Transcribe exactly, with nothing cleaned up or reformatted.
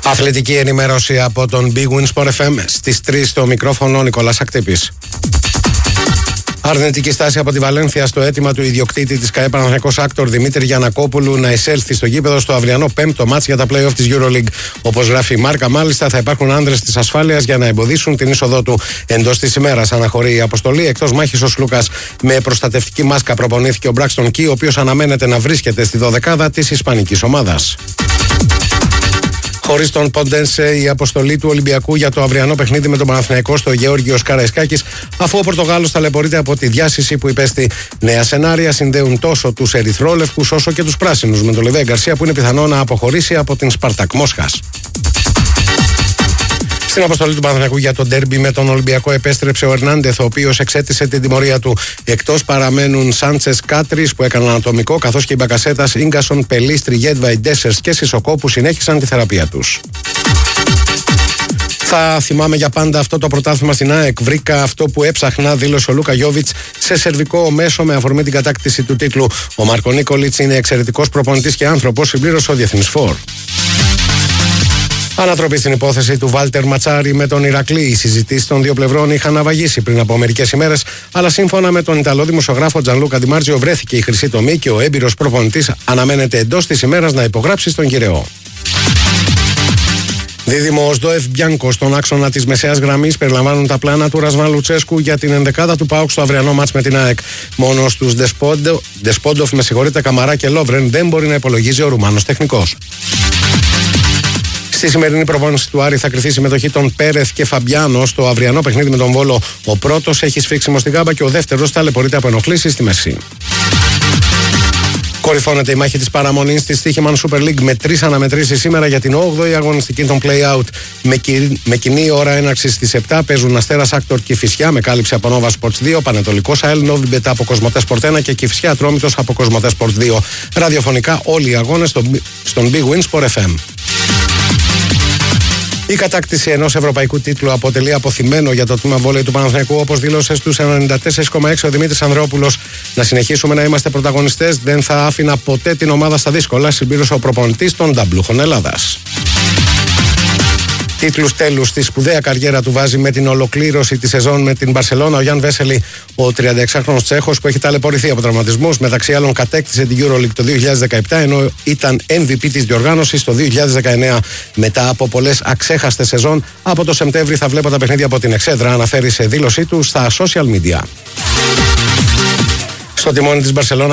Αθλητική ενημέρωση από τον Big Win Sport εφ εμ στις τρεις στο μικρόφωνο Νικόλας Ακτύπης. Αρνητική στάση από τη Βαλένθια στο αίτημα του ιδιοκτήτη της ΚΑΕ Παναθηναϊκός Άκτορ Δημήτρη Γιαννακόπουλου να εισέλθει στο γήπεδο στο αυριανό πέμπτο μάτς για τα play-off της EuroLeague. Όπως γράφει η Μάρκα, μάλιστα θα υπάρχουν άνδρες της ασφάλειας για να εμποδίσουν την είσοδό του εντός της ημέρας. Αναχωρεί η αποστολή. Εκτός μάχης ο Σλούκας με προστατευτική μάσκα προπονήθηκε ο Μπράξτον Κι, ο οποίος αναμένεται να βρίσκεται στη δωδεκάδα της ισπανικής ομάδας. Χωρίς τον Ποντένσε, η αποστολή του Ολυμπιακού για το αυριανό παιχνίδι με τον Παναθηναϊκό στο Γεώργιος Καραϊσκάκης, αφού ο Πορτογάλος ταλαιπωρείται από τη διάσηση που υπέστη. Νέα σενάρια συνδέουν τόσο τους ερυθρόλευκους όσο και τους πράσινους με τον Λιβέ Γκαρσία, που είναι πιθανό να αποχωρήσει από την Σπαρτακ Μόσχας. Στην αποστολή του Παναθηναϊκού για το ντέρμπι με τον Ολυμπιακό επέστρεψε ο Ερνάντεθ, ο οποίος εξέτησε την τιμωρία του. Εκτός παραμένουν Σάντσες Κάτρις που έκαναν ατομικό, καθώς και οι Μπακασέτας, Ίγκασον, Πελίστρι, Γέντβαϊ, Ντέσσερς και Σισοκό που συνέχισαν τη θεραπεία τους. Θα θυμάμαι για πάντα αυτό το πρωτάθλημα στην ΑΕΚ. Βρήκα αυτό που έψαχνα, δήλωσε ο Λούκα Γιόβιτς σε σερβικό μέσο με αφορμή την κατάκτηση του τίτλου. Ο Μάρκο Νίκολιτς είναι εξαιρετικός προπονητής και άνθρωπος, συμπλήρωσε ο Διεθνής Φορ. Ανατροπή στην υπόθεση του Βάλτερ Ματσάρη με τον Ηρακλή. Οι συζητήσεις των δύο πλευρών είχαν αβαγίσει πριν από μερικές ημέρες, αλλά σύμφωνα με τον Ιταλό δημοσιογράφο Τζανλούκα Ντιμάρτζιο βρέθηκε η χρυσή τομή και ο έμπειρος προπονητής αναμένεται εντός της ημέρας να υπογράψει στον Κυραιό. Δίδυμο Οσδόεφ Μπιάνκο στον άξονα της μεσαίας γραμμής περιλαμβάνουν τα πλάνα του Ρασβάν Λουτσέσκου για την ενδεκάδα του ΠΑΟΚ στο αυριανό μάτς με την ΑΕΚ. Μόνο στους Ντεσπόντοφ, με συγχωρείτε, Καμαρά και Λόβρεν δεν μπορεί να υπολογίζει ο Ρουμάνος τεχνικός. Στη σημερινή προπόνηση του Άρη θα κριθεί η συμμετοχή των Πέρεθ και Φαμπιάνο στο αυριανό παιχνίδι με τον Βόλο. Ο πρώτος έχει σφίξιμο στη γάμπα και ο δεύτερος ταλαιπωρείται από ενοχλήσεις στη μέση. Κορυφώνεται η μάχη της παραμονής στη Στοίχημαν Super League με τρεις αναμετρήσεις σήμερα για την όγδοη αγωνιστική των play-out. Με, κι, με κοινή ώρα έναρξης στις επτά παίζουν Αστέρας Άκτορ Κηφισιά με κάλυψη από Nova Sports δύο, Πανετολικός ΑΕΛ Νόβιμπετ από Κοσμοτέ Sport ένα και Κηφισιά Ατρόμητος από Κοσμοτέ Sport δύο. Ραδιοφωνικά όλοι οι αγώνες στον, στον Big Win Sport εφ εμ. Η κατάκτηση ενός ευρωπαϊκού τίτλου αποτελεί αποθυμένο για το τμήμα βόλεϊ του Παναθηναϊκού, όπως δήλωσε στους ενενήντα τέσσερα κόμμα έξι ο Δημήτρης Ανδρεόπουλος. Να συνεχίσουμε να είμαστε πρωταγωνιστές, δεν θα άφηνα ποτέ την ομάδα στα δύσκολα, συμπλήρωσε ο προπονητής των Νταμπλούχων Ελλάδας. Τίτλους τέλους στη σπουδαία καριέρα του βάζει με την ολοκλήρωση της σεζόν με την Μπαρσελόνα ο Γιάν Βέσελη, ο τριανταεξάχρονος Τσέχος που έχει ταλαιπωρηθεί από τραυματισμούς. Μεταξύ άλλων, κατέκτησε την EuroLeague το δύο χιλιάδες δεκαεπτά, ενώ ήταν εμ βι πι της διοργάνωσης το δύο χιλιάδες δεκαεννέα. Μετά από πολλές αξέχαστες σεζόν, από το Σεπτέμβρη θα βλέπω τα παιχνίδια από την εξέδρα, αναφέρει σε δήλωσή του στα social media. Στο τιμόνι της Μπαρσελόνα